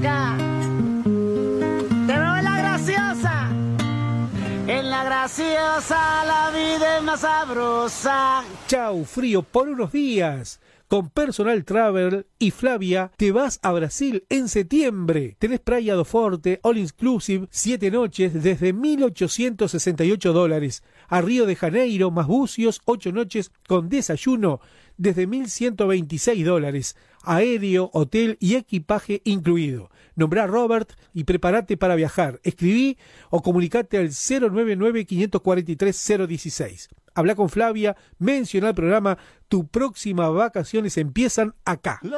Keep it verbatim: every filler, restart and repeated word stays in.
acá. Te veo en la graciosa. En la graciosa la vida es más sabrosa. Chau, frío por unos días. Con Personal Travel y Flavia te vas a Brasil en septiembre. Tenés Praia do Forte, All Inclusive, siete noches desde mil ochocientos sesenta y ocho dólares. A Río de Janeiro, más bucios, ocho noches con desayuno desde mil ciento veintiséis dólares. Aéreo, hotel y equipaje incluido. Nombrá a Robert y prepárate para viajar. Escribí o comunicate al cero nueve nueve, cinco cuatro tres, cero uno seis. Habla con Flavia, menciona el programa. Tu próxima vacaciones empiezan acá.